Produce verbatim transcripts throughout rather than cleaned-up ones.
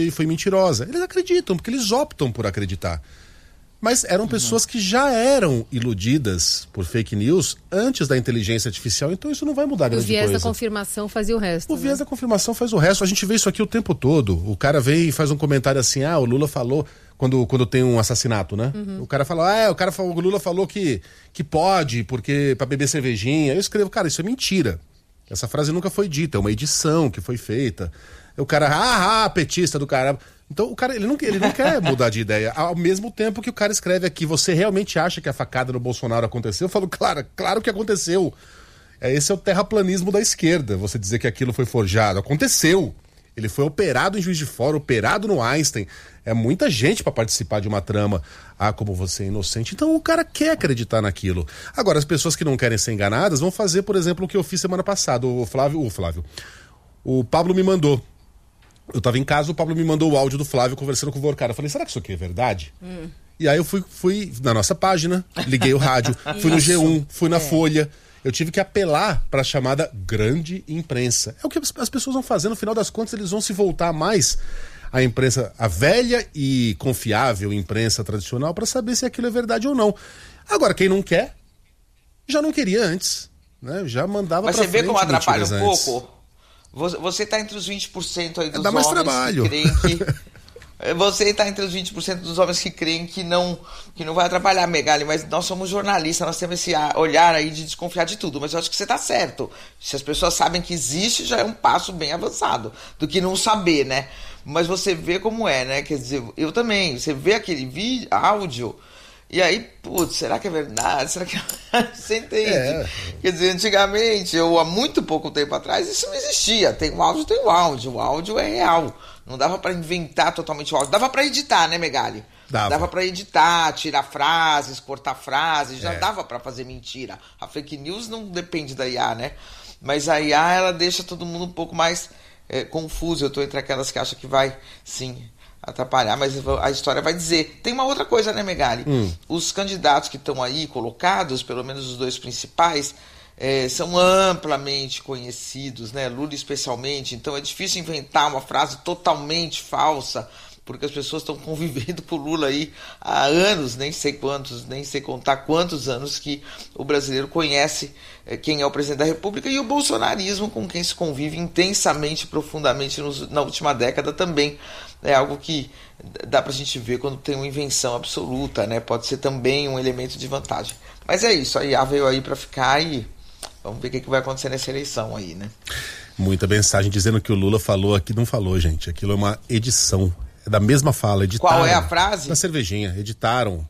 foi, foi mentirosa. Eles acreditam, porque eles optam por acreditar. Mas eram pessoas que já eram iludidas por fake news antes da inteligência artificial, então isso não vai mudar grande coisa. O viés da confirmação fazia o resto. O né? viés da confirmação faz o resto. A gente vê isso aqui o tempo todo. O cara vem e faz um comentário assim, ah, o Lula falou, quando, quando tem um assassinato, né? Uhum. O cara fala, ah, o, cara falou, o Lula falou que, que pode, porque pra beber cervejinha. Eu escrevo, cara, isso é mentira. Essa frase nunca foi dita, é uma edição que foi feita. O cara, ah, ah, petista do caramba. Então o cara, ele não, ele não quer mudar de ideia. Ao mesmo tempo que o cara escreve aqui, você realmente acha que a facada no Bolsonaro aconteceu? Eu falo, claro, claro que aconteceu. Esse é o terraplanismo da esquerda, você dizer que aquilo foi forjado. Aconteceu. Ele foi operado em Juiz de Fora, operado no Einstein. É muita gente para participar de uma trama. Ah, como você é inocente. Então o cara quer acreditar naquilo. Agora, as pessoas que não querem ser enganadas vão fazer, por exemplo, o que eu fiz semana passada. O Flávio, o Flávio, o Pablo me mandou. Eu tava em casa, o Pablo me mandou o áudio do Flávio conversando com o Vorcara. Eu falei, será que isso aqui é verdade? Hum. E aí eu fui, fui na nossa página, liguei o rádio, fui no G um, fui na é. Folha. Eu tive que apelar para a chamada grande imprensa. É o que as pessoas vão fazer, no final das contas eles vão se voltar mais à imprensa, a velha e confiável imprensa tradicional, para saber se aquilo é verdade ou não. Agora, quem não quer, já não queria antes, né? Já mandava para frente. Mas você vê como atrapalha um antes. pouco? Você está entre os vinte por cento aí dos Dá mais homens trabalho. que creem que... Você está entre os vinte por cento dos homens que creem que não, que não vai atrapalhar, Megali, mas nós somos jornalistas, nós temos esse olhar aí de desconfiar de tudo, mas eu acho que você está certo. Se as pessoas sabem que existe, já é um passo bem avançado, do que não saber, né? Mas você vê como é, né? Quer dizer, eu também, você vê aquele vídeo, áudio... E aí, putz, será que é verdade? Será que você entende? É. Quer dizer, antigamente, ou há muito pouco tempo atrás, isso não existia. Tem o áudio, tem o áudio. O áudio é real. Não dava pra inventar totalmente o áudio. Dava pra editar, né, Megali? Dava. Dava pra editar, tirar frases, cortar frases. Já é. Dava pra fazer mentira. A fake news não depende da I A, né? Mas a I A, ela deixa todo mundo um pouco mais é, confuso. Eu tô entre aquelas que acham que vai, sim... atrapalhar, mas a história vai dizer. Tem uma outra coisa, né, Megali? Hum. Os candidatos que estão aí colocados, pelo menos os dois principais, é, são amplamente conhecidos, né? Lula especialmente, então é difícil inventar uma frase totalmente falsa, porque as pessoas estão convivendo com o Lula aí há anos, nem sei quantos, nem sei contar quantos anos que o brasileiro conhece é, quem é o presidente da República, e o bolsonarismo com quem se convive intensamente, profundamente nos, na última década também. É algo que dá pra gente ver quando tem uma invenção absoluta, né? Pode ser também um elemento de vantagem. Mas é isso, a I A veio aí pra ficar e vamos ver o que, que vai acontecer nessa eleição aí, né? Muita mensagem dizendo que o Lula falou aqui, não falou, gente. Aquilo é uma edição. É da mesma fala, editaram. Qual é a frase? Da cervejinha, editaram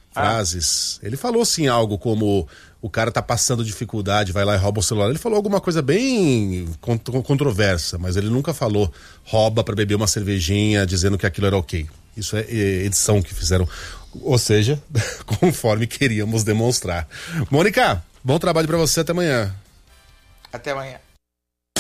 frases. Ah. Ele falou sim algo como o cara tá passando dificuldade, vai lá e rouba o celular. Ele falou alguma coisa bem controversa, mas ele nunca falou rouba pra beber uma cervejinha dizendo que aquilo era ok. Isso é edição que fizeram, ou seja, conforme queríamos demonstrar. Mônica, bom trabalho pra você, até amanhã. Até amanhã.